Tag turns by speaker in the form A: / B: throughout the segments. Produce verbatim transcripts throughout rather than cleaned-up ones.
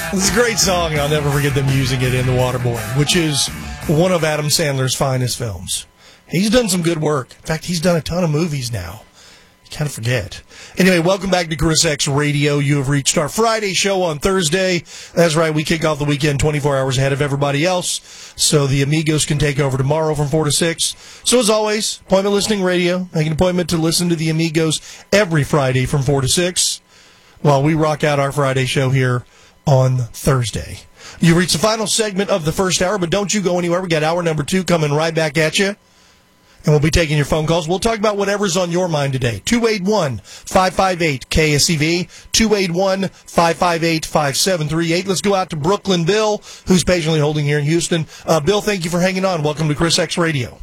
A: This is a great song, and I'll never forget them using it in The Waterboy, which is one of Adam Sandler's finest films. He's done some good work. In fact, he's done a ton of movies now. You kind of forget. Anyway, welcome back to Chris X Radio. You have reached our Friday show on Thursday. That's right, we kick off the weekend twenty-four hours ahead of everybody else, so the Amigos can take over tomorrow from four to six. So as always, appointment listening radio. Make an appointment to listen to the Amigos every Friday from four to six while we rock out our Friday show here on Thursday. You reach the final segment of the first hour, but don't you go anywhere. We got hour number two coming right back at you. And we'll be taking your phone calls. We'll talk about whatever's on your mind today. two eight one, five five eight, K S E V, two eight one, five five eight, five seven three eight. Let's go out to Brooklyn Bill, who's patiently holding here in Houston. Uh, Bill, thank you for hanging on. Welcome to Chris X Radio.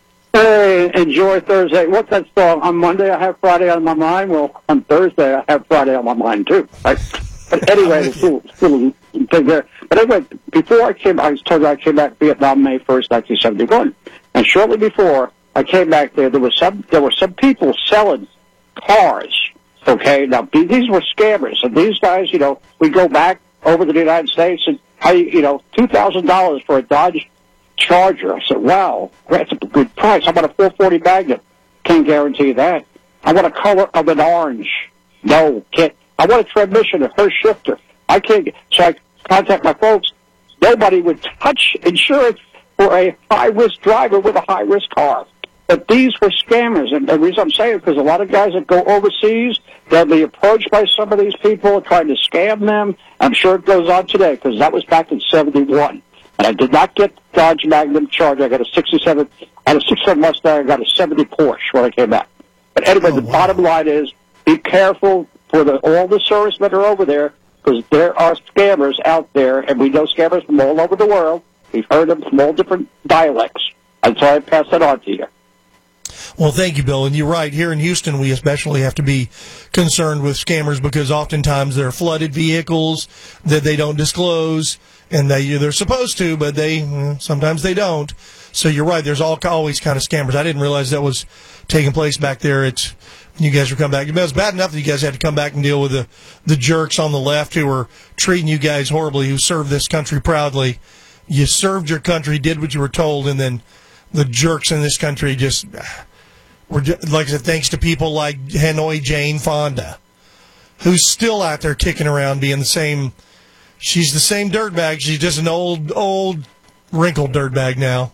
B: Hey, enjoy Thursday. What's that song? On Monday I have Friday on my mind. Well, on Thursday I have Friday on my mind, too. Right? But anyway, it's still, still thing there. But anyway, before I came, I was told I came back to Vietnam May first, nineteen seventy-one. And shortly before I came back there, there was some there were some people selling cars. Okay, now these were scammers, and these guys, you know, we go back over to the United States and how you, you know, two thousand dollars for a Dodge Charger. I said, wow, that's a good price. I want a four forty Magnum. Can't guarantee that. I want a color of an orange. No, can't. I want a transmission, a Hurst shifter. I can't get. So I contact my folks. Nobody would touch insurance for a high-risk driver with a high-risk car. But these were scammers, and the reason I'm saying it is because a lot of guys that go overseas, they'll be approached by some of these people trying to scam them. I'm sure it goes on today, because that was back in seventy-one. And I did not get Dodge Magnum Charger. I got a sixty-seven, I had a sixty-seven Mustang, I got a seventy Porsche when I came back. But anyway, oh, the wow. bottom line is, be careful for the, all the servicemen that are over there, because there are scammers out there, and we know scammers from all over the world. We've heard them from all different dialects. And so I pass that on to you.
A: Well, thank you, Bill. And you're right. Here in Houston, we especially have to be concerned with scammers because oftentimes they're flooded vehicles that they don't disclose, and they, they're supposed to, but they sometimes they don't. So you're right. There's all, always kind of scammers. I didn't realize that was taking place back there. It's you guys were coming back. It was bad enough that you guys had to come back and deal with the, the jerks on the left who were treating you guys horribly, who served this country proudly. You served your country, did what you were told, and then the jerks in this country just were, like I said, thanks to people like Hanoi Jane Fonda, who's still out there kicking around being the same. She's the same dirtbag. She's just an old, old, wrinkled dirtbag now.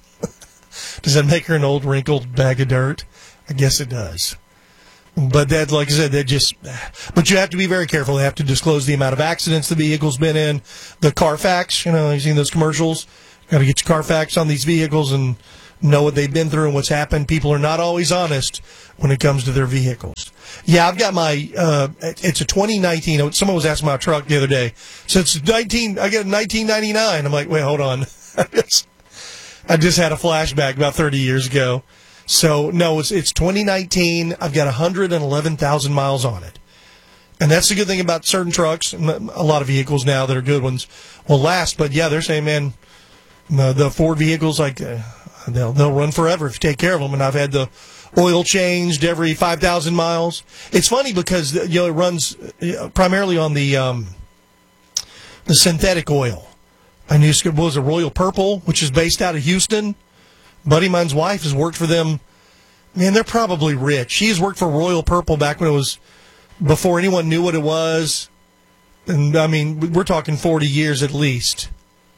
A: Does that make her an old, wrinkled bag of dirt? I guess it does. But that, like I said, that just. But you have to be very careful. They have to disclose the amount of accidents the vehicle's been in, the Carfax. You know, you've seen those commercials. Got to get your Carfax on these vehicles and know what they've been through and what's happened. People are not always honest when it comes to their vehicles. Yeah, I've got my. Uh, it's a twenty nineteen. Someone was asking my truck the other day. So it's nineteen. I got a nineteen ninety-nine. I'm like, wait, hold on. I just, I just had a flashback about thirty years ago. So, no, it's it's twenty nineteen. I've got one hundred eleven thousand miles on it. And that's the good thing about certain trucks, a lot of vehicles now that are good ones, will last. But, yeah, they're saying, man, the, the Ford vehicles, like, uh, they'll, they'll run forever if you take care of them. And I've had the oil changed every five thousand miles. It's funny because, you know, it runs primarily on the um, the synthetic oil. I knew it was a Royal Purple, which is based out of Houston. Buddy of mine's wife has worked for them. Man, they're probably rich. She's worked for Royal Purple back when it was before anyone knew what it was. And, I mean, we're talking forty years at least.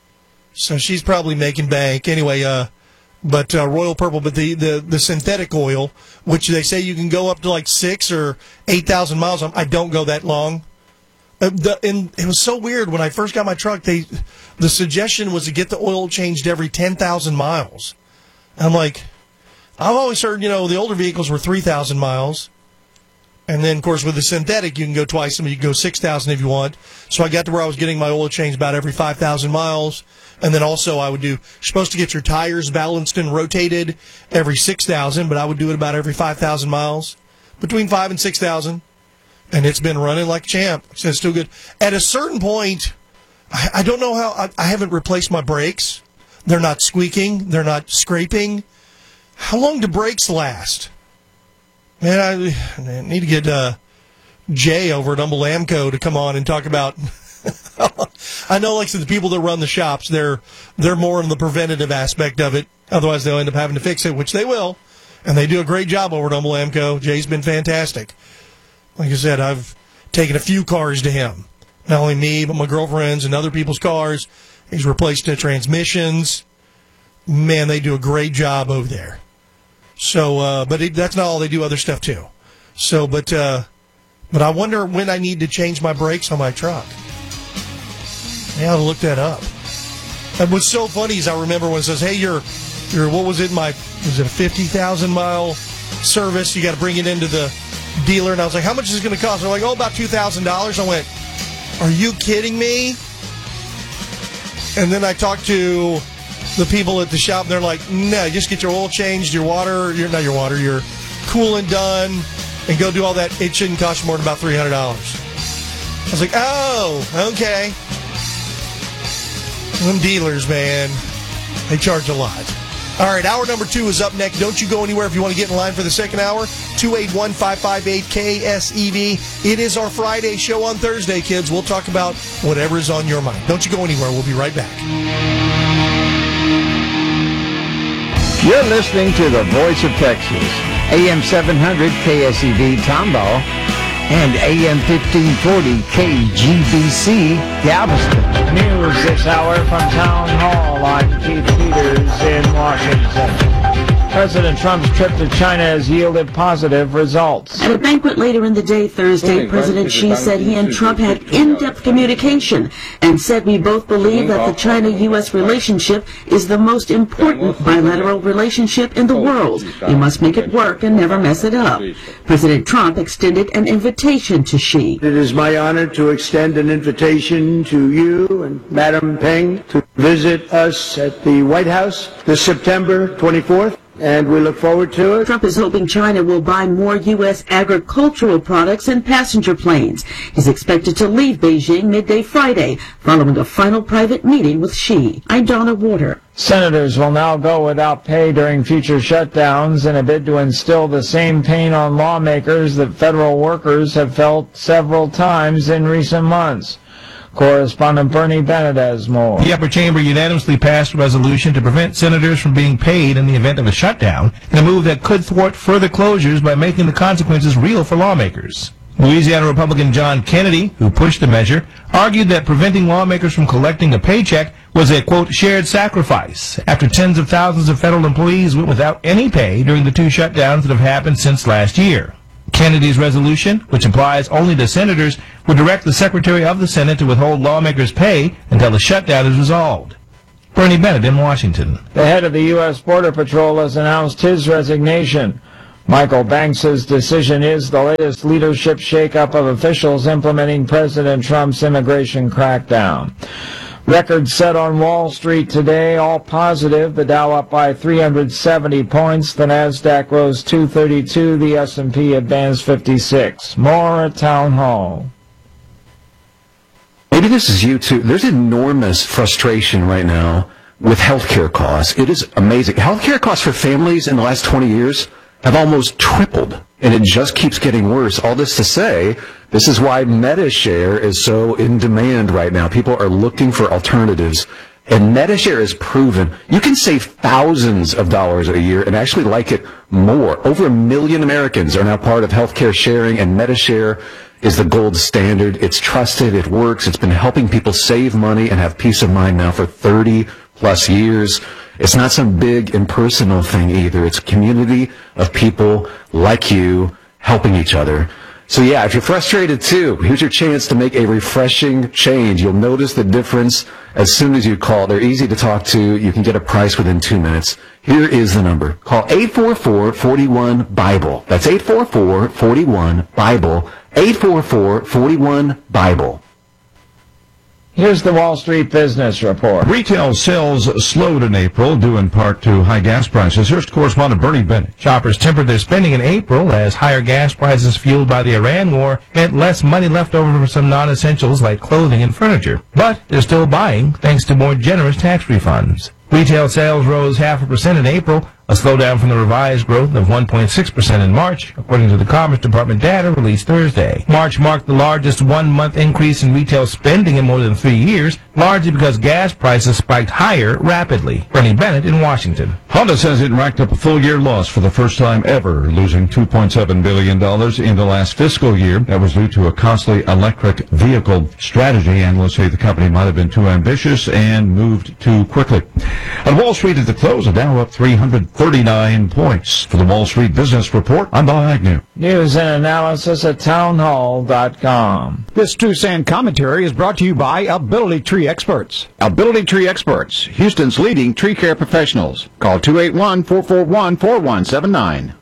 A: So she's probably making bank. Anyway, uh, but uh, Royal Purple, but the, the, the synthetic oil, which they say you can go up to like six or eight thousand miles on. I don't go that long. Uh, the, and it was so weird when I first got my truck. They, the suggestion was to get the oil changed every ten thousand miles. I'm like, I've always heard, you know, the older vehicles were three thousand miles. And then, of course, with the synthetic, you can go twice. I mean, you can go six thousand if you want. So I got to where I was getting my oil changed about every five thousand miles. And then also I would do, you're supposed to get your tires balanced and rotated every six thousand, but I would do it about every five thousand miles, between five and six thousand. And it's been running like a champ. So it's still good. At a certain point, I, I don't know how, I, I haven't replaced my brakes. They're not squeaking. They're not scraping. How long do brakes last? Man, I, I need to get uh, Jay over at Humble Amco to come on and talk about I know, like, so the people that run the shops, they're they're more in the preventative aspect of it. Otherwise, they'll end up having to fix it, which they will. And they do a great job over at Humble Amco. Jay's been fantastic. Like I said, I've taken a few cars to him. Not only me, but my girlfriend's and other people's cars. He's replaced the transmissions. Man, they do a great job over there. So, uh, but it, that's not all. They do other stuff, too. So, but, uh, but I wonder when I need to change my brakes on my truck. I ought to look that up. And what's so funny is I remember when it says, hey, you're, you're what was it, my, was it a fifty thousand mile service? You got to bring it into the dealer. And I was like, how much is it going to cost? They're like, oh, about two thousand dollars. I went, are you kidding me? And then I talked to the people at the shop, and they're like, no, just get your oil changed, your water, your not your water, your coolant done, and go do all that. It shouldn't cost you more than about three hundred dollars. I was like, oh, okay. Them dealers, man, they charge a lot. All right, hour number two is up next. Don't you go anywhere if you want to get in line for the second hour. two eight one, five five eight, K S E V. It is our Friday show on Thursday, kids. We'll talk about whatever is on your mind. Don't you go anywhere. We'll be right back.
C: You're listening to the Voice of Texas, A M seven hundred K S E V Tomball and A M fifteen forty K G B C Galveston.
D: News this hour from Town Hall. I'm Keith Peters in Washington. President Trump's trip to China has yielded positive results.
E: At a banquet later in the day Thursday, President Xi said he and Trump had in-depth communication and said we both believe that the China U S relationship is the most important bilateral relationship in the world. We must make it work and never mess it up. President Trump extended an invitation to Xi.
F: It is my honor to extend an invitation to you and Madam Peng to visit us at the White House this September twenty-fourth. And we look forward to it.
E: Trump is hoping China will buy more U S agricultural products and passenger planes. He's expected to leave Beijing midday Friday, following a final private meeting with Xi. I'm Donna Water.
D: Senators will now go without pay during future shutdowns in a bid to instill the same pain on lawmakers that federal workers have felt several times in recent months. Correspondent Bernie Bennett has more.
G: The upper chamber unanimously passed a resolution to prevent senators from being paid in the event of a shutdown, in a move that could thwart further closures by making the consequences real for lawmakers. Louisiana Republican John Kennedy, who pushed the measure, argued that preventing lawmakers from collecting a paycheck was a, quote, shared sacrifice, after tens of thousands of federal employees went without any pay during the two shutdowns that have happened since last year. Kennedy's resolution, which implies only the senators, would direct the Secretary of the Senate to withhold lawmakers' pay until the shutdown is resolved. Bernie Bennett in Washington.
D: The head of the U S Border Patrol has announced his resignation. Michael Banks's decision is the latest leadership shakeup of officials implementing President Trump's immigration crackdown. Records set on Wall Street today, all positive. The Dow up by three hundred seventy points. The Nasdaq rose two thirty-two. The S and P advanced fifty-six. More at Town Hall.
H: Maybe this is you too. There's enormous frustration right now with healthcare costs. It is amazing. Healthcare costs for families in the last twenty years have almost tripled, and it just keeps getting worse. All this to say, this is why MediShare is so in demand right now. People are looking for alternatives, and MediShare is proven you can save thousands of dollars a year and actually like it more. Over a million Americans are now part of healthcare sharing, and MediShare is the gold standard. It's trusted, it works, it's been helping people save money and have peace of mind now for thirty plus years. It's not some big impersonal thing either. It's a community of people like you helping each other. So yeah, if you're frustrated too, here's your chance to make a refreshing change. You'll notice the difference as soon as you call. They're easy to talk to. You can get a price within two minutes. Here is the number. Call eight four four, four one, BIBLE. That's eight four four, four one, BIBLE. eight four four, four one, BIBLE.
D: Here's the Wall Street Business Report.
G: Retail sales slowed in April, due in part to high gas prices. Here's correspondent Bernie Bennett. Shoppers tempered their spending in April as higher gas prices fueled by the Iran war meant less money left over for some non-essentials like clothing and furniture. But they're still buying thanks to more generous tax refunds. Retail sales rose half a percent in April, a slowdown from the revised growth of one point six percent in March, according to the Commerce Department data released Thursday. March marked the largest one-month increase in retail spending in more than three years, largely because gas prices spiked higher rapidly. Bernie Bennett in Washington.
I: Honda says it racked up a full-year loss for the first time ever, losing two point seven billion dollars in the last fiscal year. That was due to a costly electric vehicle strategy. Analysts say the company might have been too ambitious and moved too quickly. On Wall Street at the close, the Dow up three hundred thirty-nine points. For the Wall Street Business Report, I'm Bob Agnew.
D: News and analysis at townhall dot com.
J: This True Sand commentary is brought to you by Ability Tree Experts. Ability Tree Experts, Houston's leading tree care professionals. Call two eight one, four four one, four one seven nine.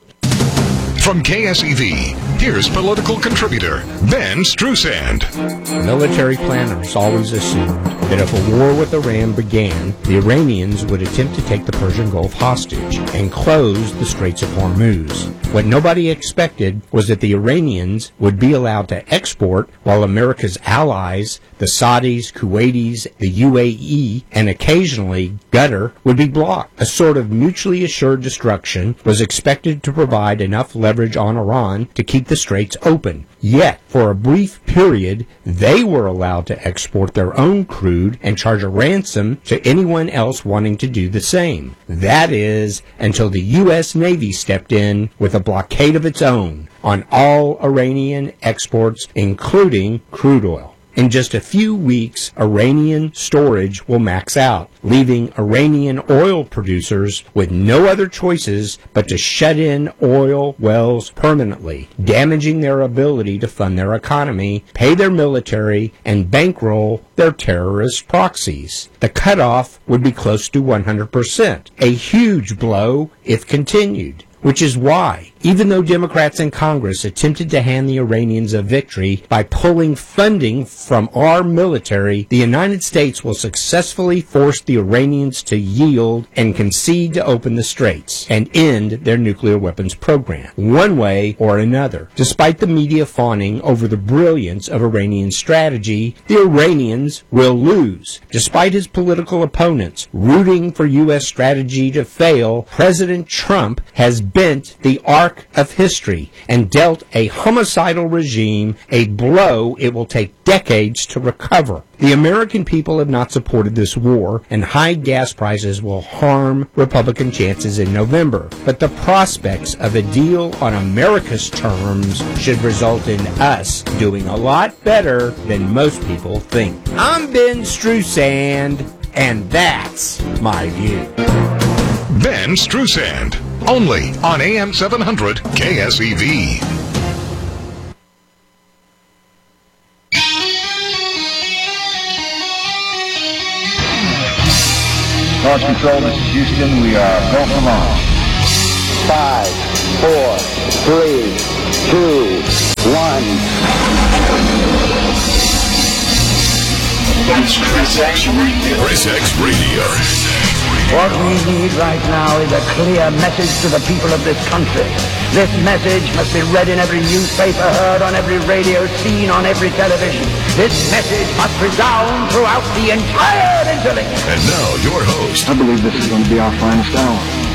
K: From K S E V, here's political contributor Ben Strusand.
L: Military planners always assumed that if a war with Iran began, the Iranians would attempt to take the Persian Gulf hostage and close the Straits of Hormuz. What nobody expected was that the Iranians would be allowed to export while America's allies, the Saudis, Kuwaitis, the U A E, and occasionally Qatar, would be blocked. A sort of mutually assured destruction was expected to provide enough leverage on Iran to keep the straits open. Yet, for a brief period, they were allowed to export their own crude and charge a ransom to anyone else wanting to do the same. That is, until the U S Navy stepped in with a blockade of its own on all Iranian exports, including crude oil. In just a few weeks, Iranian storage will max out, leaving Iranian oil producers with no other choices but to shut in oil wells permanently, damaging their ability to fund their economy, pay their military, and bankroll their terrorist proxies. The cutoff would be close to one hundred percent, a huge blow if continued. Which is why, even though Democrats in Congress attempted to hand the Iranians a victory by pulling funding from our military, the United States will successfully force the Iranians to yield and concede to open the straits and end their nuclear weapons program, one way or another. Despite the media fawning over the brilliance of Iranian strategy, the Iranians will lose. Despite his political opponents rooting for U S strategy to fail, President Trump has bent the arc of history and dealt a homicidal regime a blow it will take decades to recover. The American people have not supported this war, and high gas prices will harm Republican chances in November. But the prospects of a deal on America's terms should result in us doing a lot better than most people think. I'm Ben Strusand, and that's my view.
K: Ben Strusand, only on A M seven hundred K S E V.
M: Launch control, this is Houston. We are go for launch. Five, four, three, two, one.
K: That's Chris X Radio. Chris X Radio.
C: What we need right now is a clear message to the people of this country. This message must be read in every newspaper, heard on every radio, seen on every television. This message must resound throughout the entire intellect.
K: And now, your host.
M: I believe this is going to be our finest hour.